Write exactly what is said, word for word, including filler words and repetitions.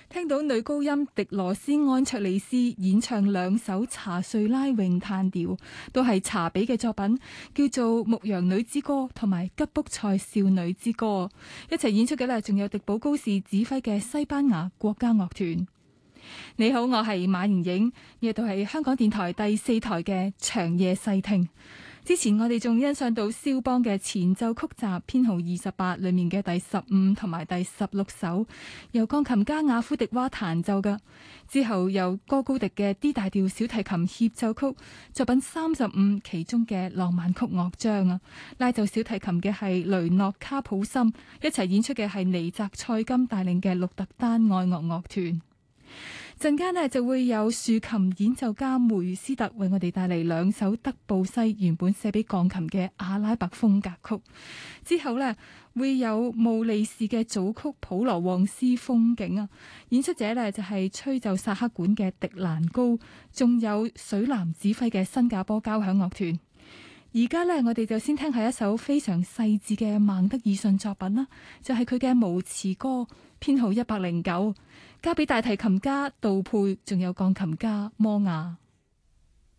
聽到女高音迪羅斯安卓利斯演唱兩首查瑞拉詠嘆調，都係查比嘅作品，叫做《牧羊女之歌》同埋《吉卜賽少女之歌》。一齊演出嘅呢，仲有迪寶高士指揮嘅西班牙國家樂團。你好，我係馬盈影，呢度係香港電台第四台嘅長夜細聽。之前我哋仲欣賞到肖邦嘅前奏曲集編號二十八裏面嘅第十五同埋第十六首，由鋼琴家雅夫迪娃彈奏嘅。之後由哥高迪嘅 D 大調小提琴協奏曲作品三十五其中嘅浪漫曲樂章啊，拉奏小提琴嘅係雷諾卡普森，一齊演出嘅係尼澤塞金帶領嘅鹿特丹愛樂樂團。陣間呢就會有豎琴演奏家梅斯特為我哋帶嚟兩首德布西原本寫俾鋼琴嘅阿拉伯風格曲，之後呢會有慕利士嘅組曲普羅旺斯風景啊，演出者呢就係吹奏薩克管嘅迪蘭高，仲有水藍指揮嘅新加坡交響樂團。而家呢，我哋就先聽下一首非常細緻嘅孟德爾遜作品啦，就係佢嘅無詞歌編號一百零九，交俾大提琴家杜佩，仲有鋼琴家摩亞。